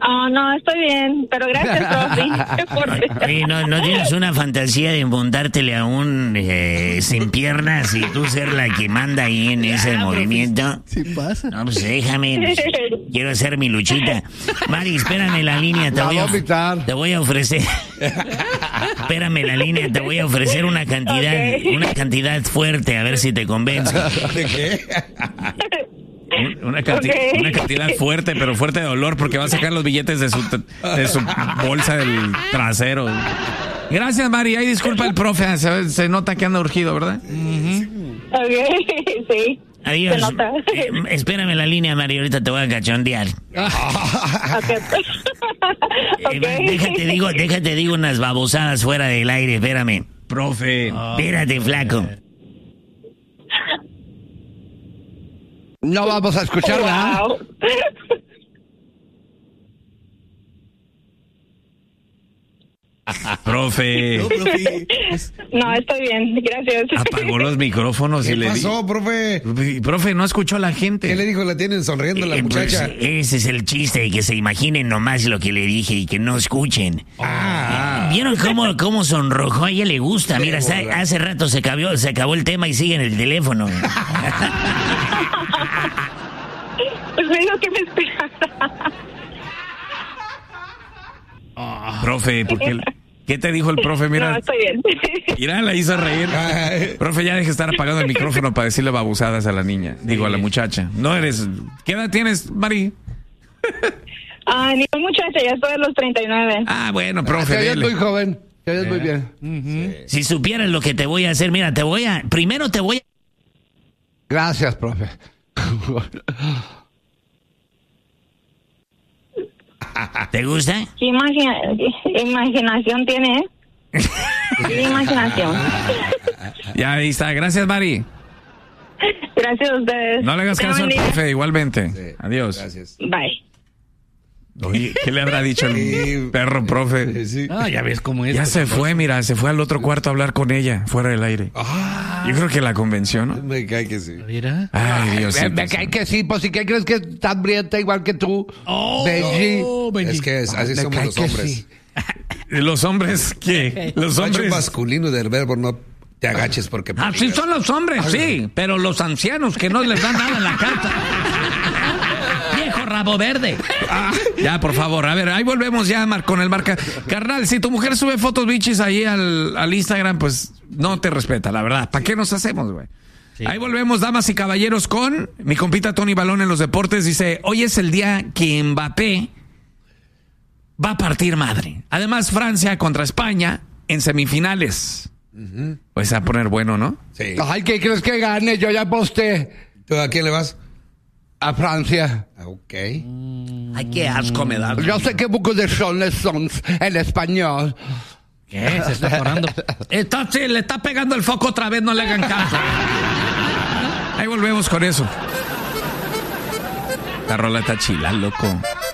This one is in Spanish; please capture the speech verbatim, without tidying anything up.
Oh, no, estoy bien, pero gracias, profe. Oye, ¿no, ¿no tienes una fantasía de montártele a un eh, sin piernas y tú ser la que manda ahí en ese movimiento? Sí pasa. No, pues déjame, pues, quiero hacer mi luchita. Mari, espérame en la línea, te voy a, te voy a ofrecer... Espérame en la línea, te voy a ofrecer una cantidad, okay. una cantidad fuerte, a ver si te convence. ¿De qué? Una, canti- okay. una cantidad fuerte, pero fuerte de dolor, porque va a sacar los billetes de su, de su bolsa del trasero. Gracias, Mari. Ay, disculpa el profe, se, se nota que anda urgido, ¿verdad? Uh-huh. Ok, sí. Adiós. Se nota. Eh, espérame en la línea, Mari, ahorita te voy a cachondear. Okay. Okay. Eh, déjate, digo, déjate, digo unas babosadas fuera del aire, espérame. Profe. Oh, espérate, flaco. No vamos a escucharla. Wow. Profe. No, profe. No, estoy bien, gracias. Apagó los micrófonos ¿Qué y le pasó, di... profe? Profe, no escuchó a la gente. ¿Qué le dijo? La tienen sonriendo la eh, muchacha. Pues, ese es el chiste, que se imaginen nomás lo que le dije y que no escuchen. Ah. ¿Vieron cómo, cómo sonrojó? A ella le gusta. Mira, está, hace rato se acabó, se acabó el tema y sigue en el teléfono. Pues me dijo que me esperara. Oh, profe, ¿por qué, ¿qué te dijo el profe? Mira, no, estoy bien. Mira, la hizo reír. Profe, ya deje de estar apagando el micrófono para decirle babusadas a la niña. Digo, a la muchacha. No eres... ¿Qué edad tienes, Mari? Ah, ni muchacha, ya estoy a los treinta y nueve. Ah, bueno, profe. Ah, ya es muy joven. Ya es eh. muy bien. Uh-huh. Sí. Si supieras lo que te voy a hacer, mira, te voy a... Primero te voy a... Gracias, profe. ¿Te gusta? ¿Qué, imagina, qué imaginación tiene? ¿Qué imaginación? Ya, ahí está. Gracias, Mari. Gracias a ustedes. No le hagas caso al profe, igualmente. Sí, adiós. Gracias. Bye. Oye, ¿qué le habrá dicho el sí, perro, profe? Sí. Ah, ya ves cómo es. Ya se fue, mira, se fue al otro cuarto a hablar con ella, fuera del aire. Ah, yo creo que la convenció, ¿no? Me cae que sí. Mira. Ay, Dios mío. Me, me cae que sí, pues si que crees que está hambrienta igual que tú. Oh, Benji. No, Benji. Es que es, así me somos los hombres. Sí. ¿Los hombres qué? Los hombres. Macho masculino del verbo, no te agaches porque... Así son los hombres, sí, pero los ancianos que no les dan nada en la carta. Viejo rabo verde. Ah, ya, por favor, a ver, ahí volvemos ya Mar, con el marca. Carnal, si tu mujer sube fotos bichis ahí al, al Instagram, pues no te respeta, la verdad. ¿Para qué nos hacemos, güey? Sí. Ahí volvemos, damas y caballeros, con mi compita Tony Balón en los deportes. Dice, hoy es el día que Mbappé va a partir madre. Además, Francia contra España en semifinales. Uh-huh. Pues a poner bueno, ¿no? Sí. Ay, ¿qué crees que gane? Yo ya aposté. ¿Tú a quién le vas? A Francia. Ok. Ay, qué asco me da. Yo sé que beaucoup de choses son en español. ¿Qué? Se está parando. Está, sí, le está pegando el foco otra vez, no le hagan caso. Ahí volvemos con eso. La rola está chila, loco.